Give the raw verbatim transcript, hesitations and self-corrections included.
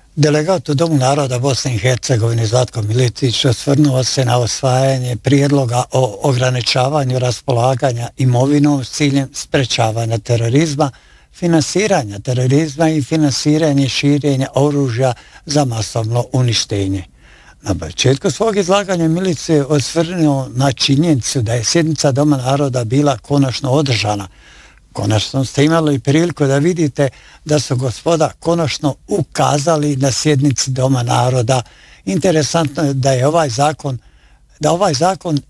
Delegat u Domu naroda Bosne i Hercegovine Zlatko Miletić osvrnuo se na osvajanje prijedloga o ograničavanju raspolaganja imovinom s ciljem sprečavanja terorizma, finansiranja terorizma i finansiranje širenja oružja za masovno uništenje. Na početku svog izlaganja Milić se osvrnuo na činjenicu da je sjednica Doma naroda bila konačno održana. Konačno ste imali priliku da vidite da su gospoda konačno ukazali na sjednici Doma naroda. Interesantno je da je ovaj zakon, da ovaj zakon